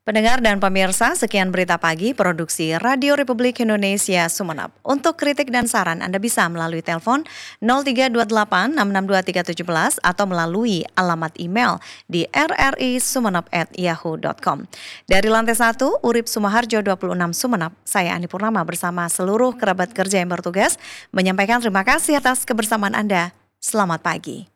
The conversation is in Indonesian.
Pendengar dan pemirsa, sekian berita pagi produksi Radio Republik Indonesia Sumeneb. Untuk kritik dan saran Anda bisa melalui telepon 0328 662317 atau melalui alamat email di rrisumeneb@yahoo.com. Dari lantai 1, Urip Sumaharjo 26 Sumeneb, saya Ani Purnama bersama seluruh kerabat kerja yang bertugas menyampaikan terima kasih atas kebersamaan Anda. Selamat pagi.